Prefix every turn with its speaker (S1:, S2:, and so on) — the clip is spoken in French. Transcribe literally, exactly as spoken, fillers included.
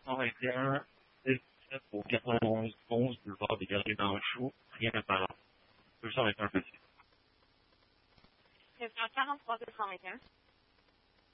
S1: cent vingt et un, dix-sept au quatre-vingt-onze, onze, boulevard des Galeries d'Anjou, rien d'apparent. deux cent vingt et un petit.
S2: C'est un quarante-trois deux cent vingt et un.